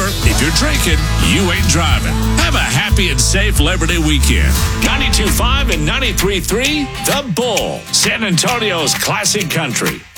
remember, if you're drinking, you ain't driving. Have a happy and safe Labor Day weekend. 92.5 and 93.3, The Bull, San Antonio's classic country.